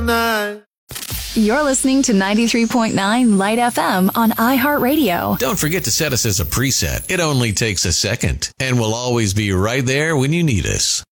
You're listening to 93.9 Light FM on iHeartRadio. Don't forget to set us as a preset. It only takes a second, and we'll always be right there when you need us.